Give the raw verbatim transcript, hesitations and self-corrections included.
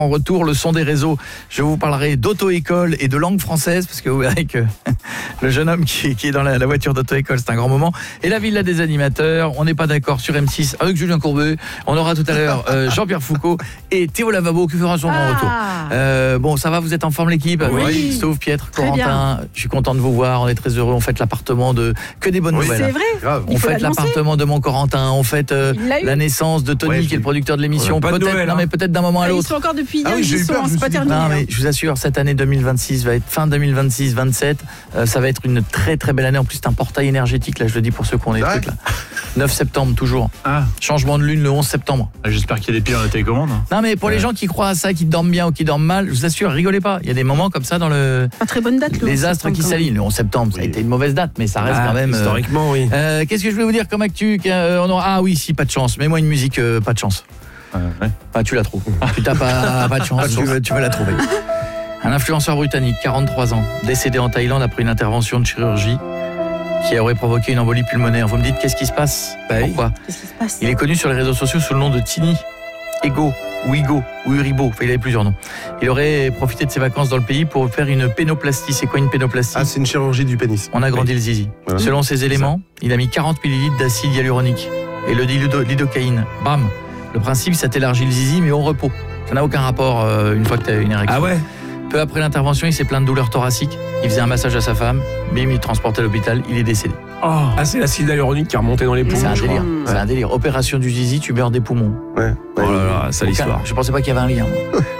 En retour, le son des réseaux, je vous parlerai d'auto-école et de langue française, parce que vous verrez que le jeune homme qui, qui est dans la, la voiture d'auto-école, c'est un grand moment. Et la villa des animateurs, on n'est pas d'accord sur M six avec Julien Courbet. On aura tout à l'heure euh, Jean-Pierre Foucault et Théo Lavabo qui fera son grand Ah. retour. Euh, bon, ça va, vous êtes en forme l'équipe? Oui. Sauf Pietre, Très Corentin, bien. je suis content de vous voir, on est très heureux, on fête l'appartement de... Que des bonnes Oui, nouvelles. c'est vrai. Grave. On Il faut fête l'annoncer. l'appartement de mon Corentin, on fête euh, Il l'a eu. la naissance de Tony Ouais, qui est j'ai- le producteur de l'émission. Ouais, pas de Peut-être, Noël, non hein. mais peut-être d'un moment à Ah, ils l'autre. sont encore depuis hier, Ah oui, ils j'ai eu sont, peur, je c'est me pas suis dit, terminé. Non hein. mais je vous assure, cette année deux mille vingt-six va être fin deux mille vingt-six vingt-sept, euh, ça va être une très très belle année. En plus c'est un portail énergétique, là je le dis pour ceux qui ont les Ouais. trucs là. neuf septembre toujours. Ah, Changement de lune le onze septembre. j'espère qu'il y a des pires dans la télécommande. Non mais pour les Ouais. gens qui croient à ça, qui dorment bien ou qui dorment mal, je vous assure, rigolez pas. Il y a des moments comme ça dans le Pas très bonne date. le les onze astres qui septembre, s'alignent. Le onze septembre, ça a Oui. été une mauvaise date, mais ça reste Ah, quand même. euh, historiquement, oui. euh, Qu'est-ce que je voulais vous dire comme actu? Euh, on aura- Ah oui, si, pas de chance. Mets-moi une musique, euh, pas de chance. Euh, ouais. Ah, tu la trouves. Tu t'as pas, pas de chance, tu, veux, tu veux la trouver. Un influenceur britannique, quarante-trois ans, décédé en Thaïlande après une intervention de chirurgie qui aurait provoqué une embolie pulmonaire. Vous me dites, qu'est-ce qui se passe? Bah oui. Pourquoi? Qu'est-ce qui se passe? Il est connu sur les réseaux sociaux sous le nom de Tini, Ego, ou Igo, ou Uribo. Enfin, il avait plusieurs noms. Il aurait profité de ses vacances dans le pays pour faire une pénoplastie. C'est quoi une pénoplastie? Ah, c'est une chirurgie du pénis. On agrandit le zizi. Voilà. Selon ses éléments, il a mis quarante millilitres d'acide hyaluronique et le lido- lidocaïne. Bam. Le principe, ça t'élargit le zizi, mais au repos. Ça n'a aucun rapport euh, une fois que tu as une érection. Ah ouais. Peu après l'intervention, il s'est plaint de douleurs thoraciques. Il faisait un massage à sa femme. Bim, il est transporté à l'hôpital. Il est décédé. Oh, Ah, c'est l'acide hyaluronique qui a remonté dans les poumons. C'est un je crois. délire. C'est un délire. Opération du zizi, tu meurs des poumons. Ouais. Oh là là, sale Aucun- histoire. Je pensais pas qu'il y avait un lien.